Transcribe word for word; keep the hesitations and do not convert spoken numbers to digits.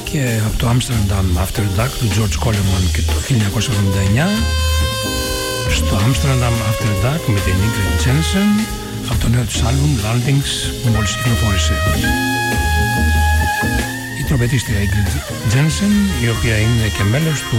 και από το Amsterdam After Dark του George Coleman και το χίλια εννιακόσια εβδομήντα εννιά στο Amsterdam After Dark με την Ingrid Jensen από το νέο της άλμπουμ Landings που μόλις κυκλοφόρησε. Η τρομπετίστρια Ingrid Jensen, η οποία είναι και μέλος του